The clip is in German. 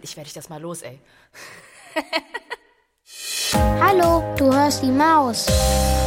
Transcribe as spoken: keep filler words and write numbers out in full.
endlich werde ich das mal los, ey. Hallo, du hörst die Maus.